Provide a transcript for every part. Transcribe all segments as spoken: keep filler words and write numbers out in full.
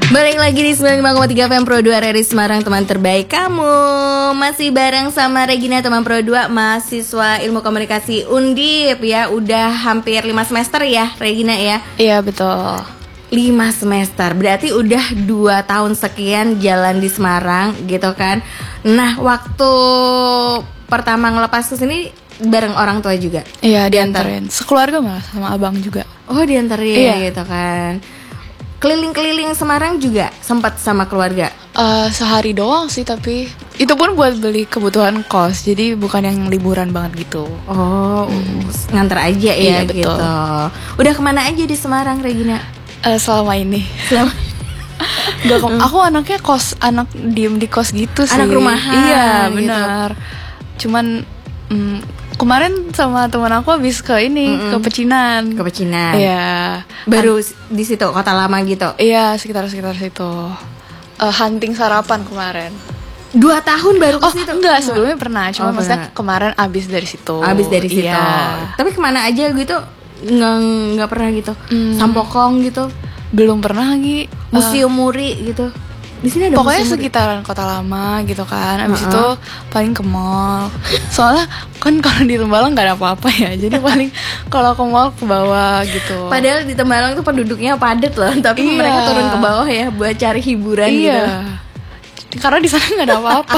Balik lagi di sembilan puluh lima koma tiga F M Pro dua R R I Semarang, teman terbaik kamu. Masih bareng sama Regina, teman Pro dua, mahasiswa Ilmu Komunikasi Undip ya. Udah hampir lima semester ya Regina ya. Iya betul, lima semester, berarti udah dua tahun sekian jalan di Semarang gitu kan. Nah, waktu pertama ngelepas ke sini bareng orang tua juga? Iya, diantarin sekeluarga malah sama abang juga. Oh, diantarin iya. gitu kan. Keliling-keliling Semarang juga sempat sama keluarga? Uh, sehari doang sih, tapi itu pun buat beli kebutuhan kos, jadi bukan yang liburan banget gitu. Oh, hmm. nganter aja ya. Iya, gitu. Betul. Udah kemana aja di Semarang, Regina? Uh, selama ini. Selama Gak, hmm. Aku anaknya kos, anak diem di kos gitu sih. Anak rumahan. Iya, benar. Gitu. Cuman mm, kemarin sama teman aku habis ke ini, mm-mm. ke Pecinan. Ke Pecinan. Iya. Baru An- di situ kota lama gitu. Iya, sekitar-sekitar situ. Uh, hunting sarapan kemarin. Dua tahun baru ke oh, situ? Enggak, sebelumnya pernah. Cuma oh, maksudnya pernah. Kemarin abis dari situ. Abis dari situ. Iya. Tapi kemana aja gitu? Nggak nggak pernah gitu. Hmm. Sampokong gitu. Belum pernah lagi. Museum uh, Muri gitu. Di sini ada pokoknya sekitaran kota lama gitu kan. Abis uh-uh. itu paling ke mall. Soalnya kan kalau di Tembalang nggak ada apa-apa ya. Jadi paling kalau ke mall ke bawah gitu. Padahal di Tembalang tuh penduduknya padat loh. Tapi iya. mereka turun ke bawah ya buat cari hiburan iya. gitu. Karena di sana nggak ada apa-apa.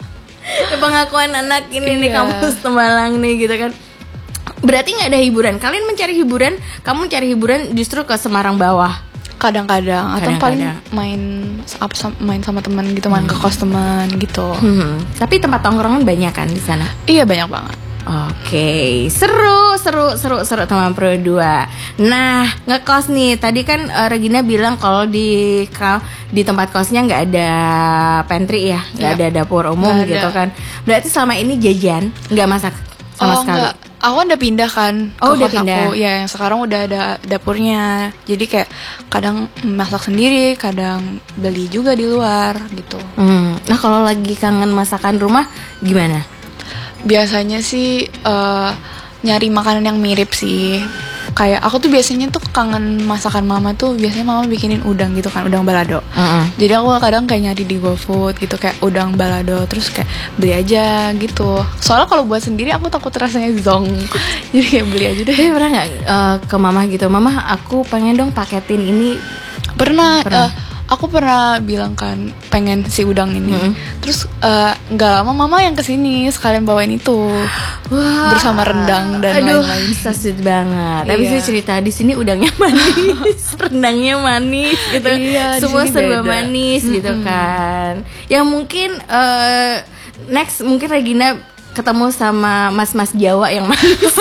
Pengakuan anak ini iya. nih kampus Tembalang nih gitu kan. Berarti nggak ada hiburan. Kalian mencari hiburan, kamu cari hiburan justru ke Semarang bawah. Kadang-kadang, atau paling main apa main sama teman gitu, main hmm. ke kos teman gitu. Hmm. Tapi tempat tongkrongan banyak kan di sana? Iya, banyak banget. Oke, okay. seru, seru, seru, seru teman Pro dua. Nah, ngekos nih. Tadi kan uh, Regina bilang kalau di di tempat kosnya nggak ada pantry ya, nggak ya. ada dapur umum gak gitu ada. Kan. Berarti selama ini jajan nggak masak sama oh, sekali? Enggak. Aku udah pindah kan oh, ke udah kos pindah. Aku. Ya, yang sekarang udah ada dapurnya. Jadi kayak kadang masak sendiri, kadang beli juga di luar gitu. Hmm. Nah, kalau lagi kangen masakan rumah gimana? Biasanya sih uh, nyari makanan yang mirip sih. Kayak aku tuh biasanya tuh kangen masakan mama tuh. Biasanya mama bikinin udang gitu kan, udang balado. uh-uh. Jadi aku kadang kayak nyari di GoFood gitu, kayak udang balado. Terus kayak beli aja gitu. Soalnya kalau buat sendiri aku takut rasanya zonk. Jadi kayak beli aja deh. Tapi pernah gak uh, ke mama gitu, mama aku pengen dong paketin ini? Pernah, pernah. Uh, Aku pernah bilang kan pengen si udang ini. Mm-hmm. Terus nggak uh, lama mama yang kesini sekalian bawain itu. Wah, bersama rendang dan aduh, lain-lain. So sweet banget. Tapi iya. sih cerita di sini udangnya manis, rendangnya manis gitu. Iya, semua serba manis mm-hmm. gitu kan. Yang mungkin uh, next mungkin Regina ketemu sama mas-mas Jawa yang manis.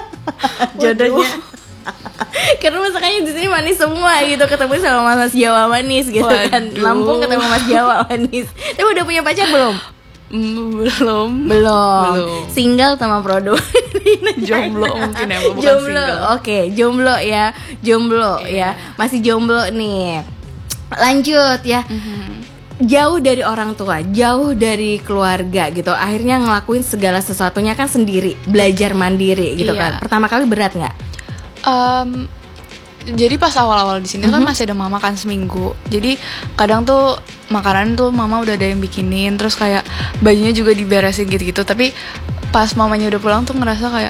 Jodohnya. Karena masakannya di sini manis semua gitu, ketemu sama mas Jawa manis gitu. Waduh. Kan Lampung ketemu mas Jawa manis. Tapi udah punya pacar belum? Mm, belum. Belum. Belum. Single sama Prodo. Jomblo mungkin ya, bukan jomblo. single. Oke, okay, jomblo ya. Jomblo yeah. ya. Masih jomblo nih. Lanjut ya. Mm-hmm. Jauh dari orang tua, jauh dari keluarga gitu. Akhirnya ngelakuin segala sesuatunya kan sendiri, belajar mandiri gitu yeah. kan. Pertama kali berat nggak? Um, jadi pas awal-awal di sini mm-hmm. kan masih ada mama kan seminggu. Jadi kadang tuh makanan tuh mama udah ada yang bikinin, terus kayak bajunya juga diberesin gitu-gitu. Tapi pas mamanya udah pulang tuh ngerasa kayak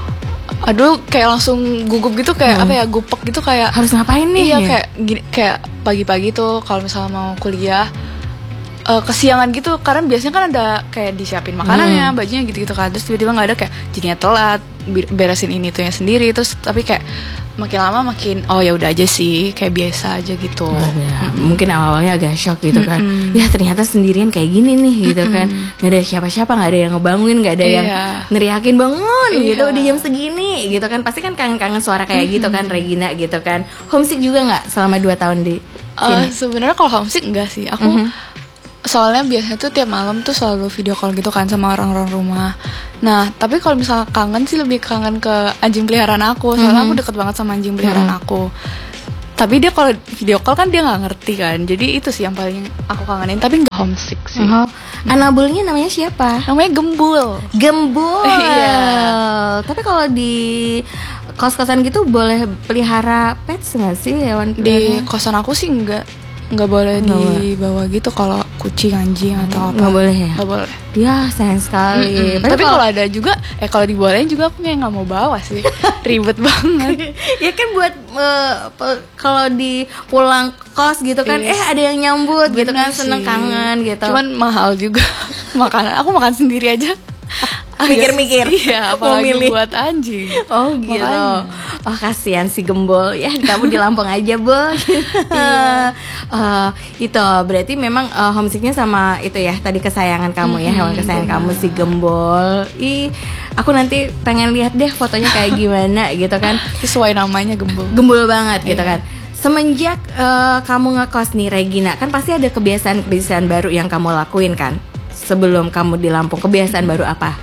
aduh, kayak langsung gugup gitu, kayak hmm. apa ya, gupek gitu, kayak harus ngapain nih? Iya, kayak gini, kayak pagi-pagi tuh kalau misalnya mau kuliah Uh, kesiangan gitu, karena biasanya kan ada kayak disiapin makanannya, hmm. bajunya gitu-gitu kan. Terus tiba-tiba nggak ada, kayak jadinya telat beresin ini tuh yang sendiri. Terus tapi kayak makin lama makin oh ya udah aja sih, kayak biasa aja gitu. Oh, ya. mm-hmm. Mungkin awalnya agak shock gitu kan. Mm-hmm. Ya ternyata sendirian kayak gini nih gitu kan. Nggak ada siapa-siapa, nggak ada yang ngebangunin, nggak ada yeah. yang neriakin bangun yeah. gitu udah jam segini gitu kan. Pasti kan kangen-kangen suara kayak mm-hmm. gitu kan Regina gitu kan. Homesick juga nggak selama dua tahun di sini? Uh, sebenarnya kalau homesick enggak sih. Aku mm-hmm. soalnya biasanya tuh tiap malam tuh selalu video call gitu kan sama orang-orang rumah. Nah, tapi kalau misalnya kangen sih lebih kangen ke anjing peliharaan aku. Soalnya mm-hmm. aku deket banget sama anjing peliharaan mm-hmm. aku. Tapi dia kalau video call kan dia nggak ngerti kan. Jadi itu sih yang paling aku kangenin. Tapi nggak homesick sih. Uh-huh. Anabulnya namanya siapa? Namanya Gembul. Gembul. Iya. Tapi kalau di kos-kosan gitu boleh pelihara pets nggak sih, hewan peliharaan? Di kosan aku sih enggak. nggak boleh dibawa gitu kalau kucing, anjing atau apa. Nggak boleh ya? Nggak boleh. Ya sayang sekali. Tapi kalau ada juga, eh kalau dibolehin juga aku kayak nggak mau bawa sih. Ribet banget. Ya kan buat uh, kalau di pulang kos gitu kan, yes. eh ada yang nyambut bener gitu kan, seneng kangen gitu. Cuman mahal juga makanan. Aku makan sendiri aja. Mikir-mikir, iya, apalagi buat anjing. Oh gitu. Makanya. Oh kasihan si Gembol ya, kamu di Lampung aja bos. Iya. uh, itu berarti memang uh, homesicknya sama itu ya tadi kesayangan kamu ya, mm-hmm, hewan kesayangan bener. Kamu si Gembol. Ih, aku nanti pengen lihat deh fotonya kayak gimana gitu kan. Sesuai namanya Gembol. Gembol banget gitu kan. Semenjak uh, kamu ngekos nih Regina, kan pasti ada kebiasaan-kebiasaan baru yang kamu lakuin kan? Sebelum kamu di Lampung, kebiasaan baru apa?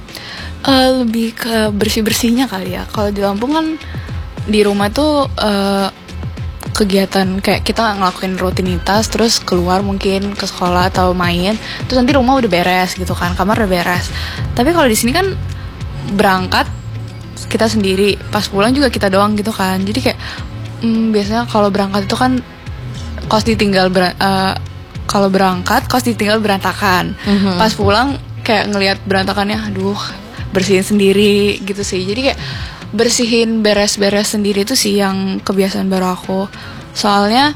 Uh, lebih ke bersih-bersihnya kali ya. Kalau di Lampung kan di rumah tuh uh, kegiatan kayak kita ngelakuin rutinitas, terus keluar mungkin ke sekolah atau main, terus nanti rumah udah beres gitu kan, kamar udah beres. Tapi kalau di sini kan berangkat kita sendiri, pas pulang juga kita doang gitu kan. Jadi kayak hmm, biasanya kalau berangkat itu kan kos ditinggal ber, uh, kalau berangkat kos ditinggal berantakan. Mm-hmm. Pas pulang kayak ngelihat berantakannya, aduh bersihin sendiri gitu sih. Jadi kayak bersihin beres-beres sendiri itu sih yang kebiasaan baru aku. Soalnya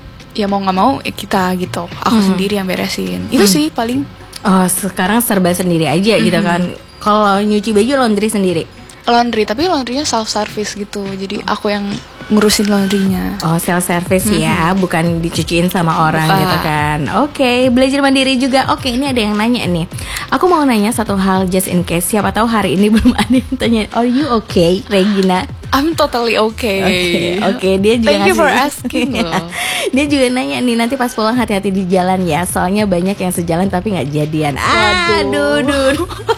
ya mau nggak mau eh, kita gitu, aku hmm. sendiri yang beresin. Itu hmm. sih paling. Oh sekarang serba sendiri aja hmm. gitu kan. Kalau nyuci baju laundry sendiri. Laundry, tapi laundrynya self service gitu. Jadi aku yang ngurusin laundrynya. Oh self service mm-hmm. ya, bukan dicuciin sama orang Buka. gitu kan. Oke, okay. Belajar mandiri juga. Oke, okay, ini ada yang nanya nih. Aku mau nanya satu hal just in case. Siapa tahu hari ini belum ada yang tanya. Are you okay, Regina? I'm totally okay. Oke, okay. okay. Dia juga Thank you for asking. Dia juga nanya nih, nanti pas pulang hati-hati di jalan ya. Soalnya banyak yang sejalan tapi nggak jadian. Aduh, aduh.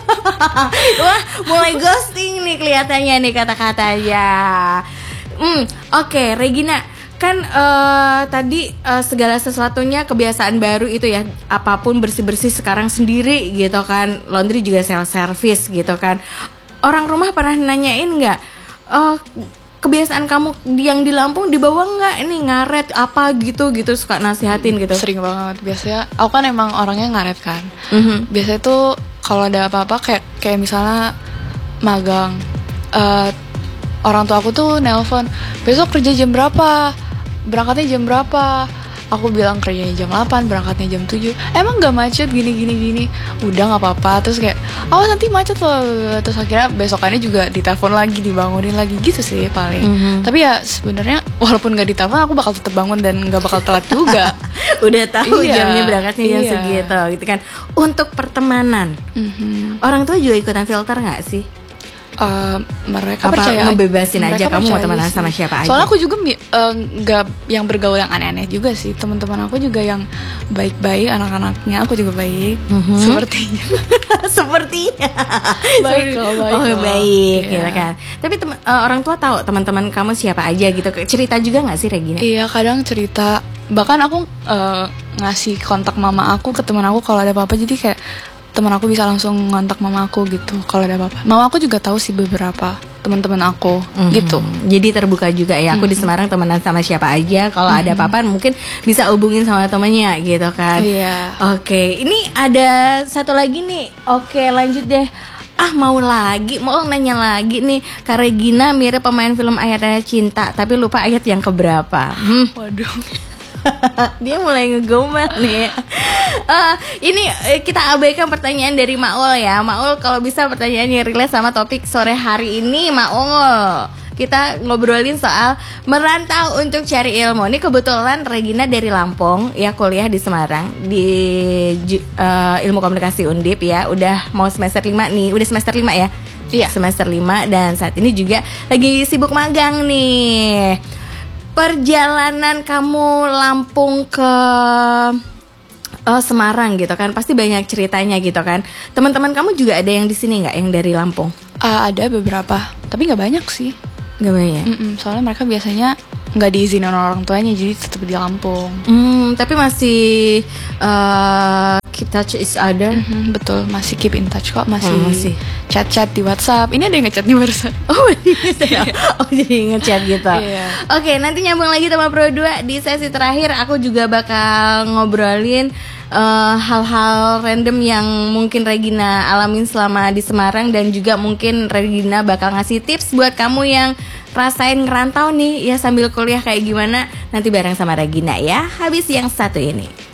Wah, mulai ghosting nih kelihatannya nih kata-katanya. Hmm, oke, okay, Regina, kan uh, tadi uh, segala sesuatunya kebiasaan baru itu ya, apapun bersih-bersih sekarang sendiri gitu kan, laundry juga self service gitu kan. Orang rumah pernah nanyain nggak, uh, kebiasaan kamu yang di Lampung dibawa nggak? Ini ngaret apa gitu gitu, suka nasihatin gitu. Sering banget, biasanya aku kan emang orangnya ngaret kan. Mm-hmm. Biasanya tuh kalau ada apa-apa kayak kayak misalnya magang. Uh, Orang tua aku tuh nelpon, besok kerja jam berapa? Berangkatnya jam berapa? Aku bilang kerjanya jam delapan, berangkatnya jam tujuh. Emang gak macet gini-gini gini? Udah gak apa-apa. Terus kayak, awas nanti macet loh. Terus akhirnya besokannya juga ditelepon lagi, dibangunin lagi gitu sih paling. Mm-hmm. Tapi ya sebenarnya walaupun gak ditelepon aku bakal tetap bangun dan gak bakal telat juga. Udah tahu iya, jamnya berangkatnya jam iya. segitu gitu kan. Untuk pertemanan, mm-hmm. orang tua juga ikutan filter gak sih? Uh, mereka apa percaya ngebebasin aja kamu mau temenan sama siapa aja. Soalnya aku juga nggak uh, yang bergaul yang aneh-aneh juga sih. Teman-teman aku juga yang baik-baik, anak-anaknya aku juga baik. Mm-hmm. Sepertinya. Sepertinya. Baik loh, baik. Oh loh. baik, yeah. gitu kan. Tapi tem- uh, orang tua tahu teman-teman kamu siapa aja gitu. Cerita juga nggak sih Regina? Iya kadang cerita. Bahkan aku uh, ngasih kontak mama aku ke teman aku kalau ada apa-apa. Jadi kayak teman aku bisa langsung ngontak mama aku gitu kalau ada apa-apa. Mama aku juga tahu sih beberapa teman-teman aku mm-hmm. gitu. Jadi terbuka juga ya. Aku mm-hmm. di Semarang temenan sama siapa aja. Kalau mm-hmm. ada apa-apa mungkin bisa hubungin sama temannya gitu kan. Iya. Oke, okay. Ini ada satu lagi nih. Oke, okay, lanjut deh. Ah mau lagi, mau nanya lagi nih. Kak Regina mirip pemain film Ayat-Ayat Cinta, tapi lupa ayat yang keberapa. Hmm. Waduh. Dia mulai ngegomel nih. Uh, ini kita abaikan pertanyaan dari Maul ya. Maul kalau bisa pertanyaannya relate sama topik sore hari ini Maul. Kita ngobrolin soal merantau untuk cari ilmu. Ini kebetulan Regina dari Lampung ya, kuliah di Semarang di uh, Ilmu Komunikasi Undip ya. Udah mau semester lima nih. Udah semester lima ya? Iya, semester lima dan saat ini juga lagi sibuk magang nih. Perjalanan kamu Lampung ke uh, Semarang gitu kan, pasti banyak ceritanya gitu kan. Teman-teman kamu juga ada yang di sini nggak, yang dari Lampung? Uh, ada beberapa, tapi nggak banyak sih. Nggak banyak. Mm-mm, soalnya mereka biasanya nggak diizinin orang tuanya, jadi tetap di Lampung. Hmm, tapi masih uh, keep touch each other. Mm-hmm, betul, masih keep in touch kok, masih, oh, masih chat-chat di WhatsApp. Ini ada yang ngechat di WhatsApp. Oh, oh jadi ngechat gitu. Iya. Oke, nanti nyambung lagi sama Pro dua di sesi terakhir. Aku juga bakal ngobrolin uh, hal-hal random yang mungkin Regina alamin selama di Semarang, dan juga mungkin Regina bakal ngasih tips buat kamu yang rasain ngerantau nih ya sambil kuliah kayak gimana. Nanti bareng sama Regina ya, habis yang satu ini.